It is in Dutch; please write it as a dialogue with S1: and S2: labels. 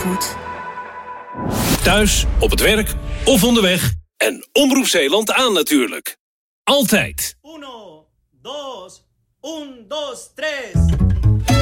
S1: Zandvoort.
S2: Thuis, op het werk of onderweg. En Omroep Zeeland aan natuurlijk. Altijd.
S3: 1, 2, 1, 2, 3.